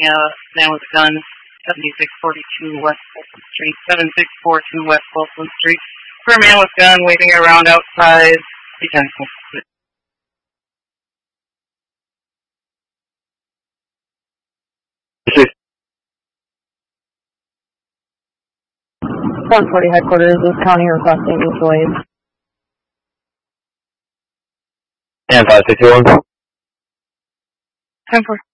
man with a gun, 7642 West Folsom Street, 7642 West Folsom Street. For a man with a gun waving around outside detention. 140 headquarters, Lewis County requesting mutual aid. And 5621. 10-4.